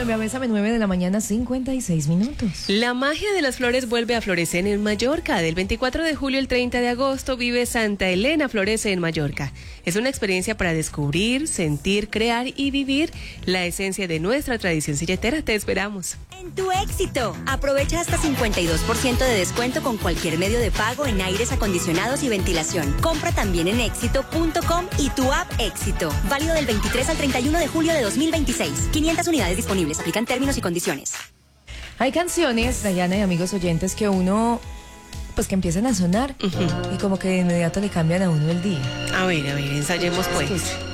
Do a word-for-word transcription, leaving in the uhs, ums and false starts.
Colombia, a nueve de la mañana, cincuenta y seis minutos. La magia de las flores vuelve a florecer en Mallorca. Del veinticuatro de julio al treinta de agosto, Vive Santa Elena florece en Mallorca. Es una experiencia para descubrir, sentir, crear y vivir la esencia de nuestra tradición silletera. Te esperamos. En Tu Éxito, aprovecha hasta cincuenta y dos por ciento de descuento con cualquier medio de pago en aires acondicionados y ventilación. Compra también en éxito punto com y tu app Éxito. Válido del veintitrés al treinta y uno de julio de dos mil veintiséis. quinientas unidades disponibles. Aplican términos y condiciones. Hay canciones, Dayana y amigos oyentes, que uno, pues que empiezan a sonar uh-huh. y como que de inmediato le cambian a uno el día. A ver, a ver, ensayemos pues. Escucha.